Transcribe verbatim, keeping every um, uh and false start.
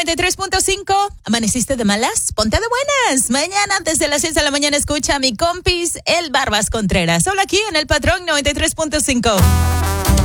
noventa y tres punto cinco. ¿Amaneciste de malas? Ponte de buenas. Mañana desde las seis de la mañana escucha a mi compis, el Barbas Contreras. Solo aquí en El Patrón noventa y tres punto cinco.